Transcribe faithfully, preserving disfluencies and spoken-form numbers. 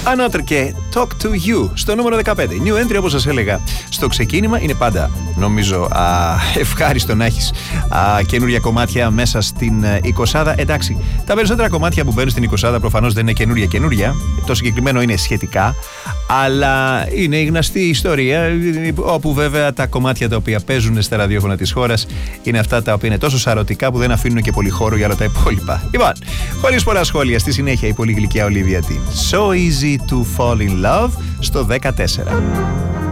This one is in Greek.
Another και Talk to You στο νούμερο δεκαπέντε. New entry, όπως σας έλεγα στο ξεκίνημα. Είναι πάντα, νομίζω, α, ευχάριστο να έχεις καινούρια κομμάτια μέσα στην εικοσάδα. Εντάξει, τα περισσότερα κομμάτια που μπαίνουν στην εικοσάδα προφανώς δεν είναι καινούρια καινούρια. Το συγκεκριμένο είναι σχετικά. Αλλά είναι η γνωστή ιστορία, όπου βέβαια τα κομμάτια τα οποία παίζουν στα ραδιόφωνα της χώρας είναι αυτά τα οποία είναι τόσο σαρωτικά που δεν αφήνουν και πολύ χώρο για όλα τα υπόλοιπα. Λοιπόν, χωρίς πολλά σχόλια, στη συνέχεια η πολύ γλυκιά Olivia Dean. So easy to fall in love στο δεκατέσσερα.